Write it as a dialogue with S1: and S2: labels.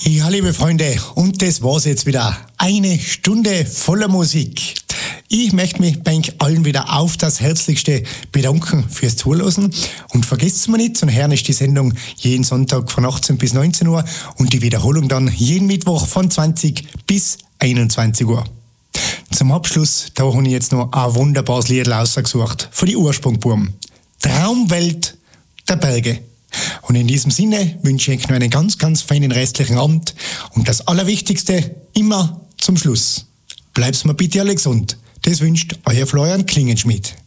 S1: Ja, liebe Freunde, und das war's jetzt wieder. Eine Stunde voller Musik. Ich möchte mich bei euch allen wieder auf das Herzlichste bedanken fürs Zuhören. Und vergesst mir nicht, zum Hören ist die Sendung jeden Sonntag von 18 bis 19 Uhr und die Wiederholung dann jeden Mittwoch von 20 bis 21 Uhr. Zum Abschluss, da habe ich jetzt noch ein wunderbares Lied rausgesucht von die Ursprungbuben. Traumwelt der Berge. Und in diesem Sinne wünsche ich euch noch einen ganz, ganz feinen restlichen Abend. Und das Allerwichtigste, immer zum Schluss. Bleibt's mir bitte alle gesund. Das wünscht euer Florian Klingenschmidt.